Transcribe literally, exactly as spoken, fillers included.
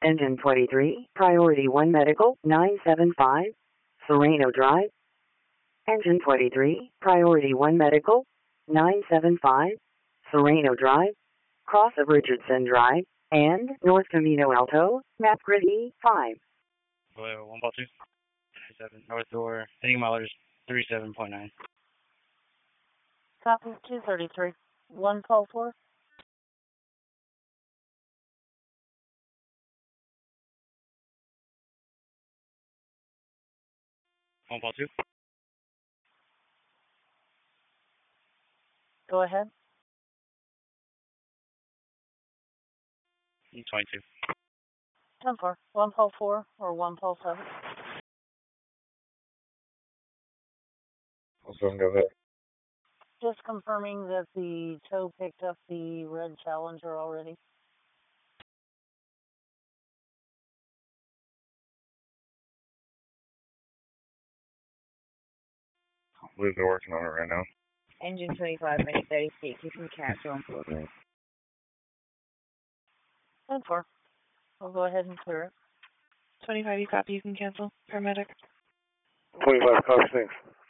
Engine twenty-three, Priority one Medical, nine seven five, Sereno Drive. Engine twenty-three, Priority one Medical, nine seven five, Sereno Drive, cross of Richardson Drive, and North Camino Alto, map grid E five. Hello, one ball two, seven, north door, heading mileage three seven point nine. Copy two thirty-three, one call four. One ball two. Go ahead. twenty-two. ten four, one call four or one call seven. Also, go ahead. Just confirming that the tow picked up the red Challenger already. I believe they're working on it right now. Engine twenty-five, minute thirty feet, you can cancel on board. ten four. We'll go ahead and clear it. twenty-five, you copy, you can cancel. Paramedic. twenty-five, copy, thanks.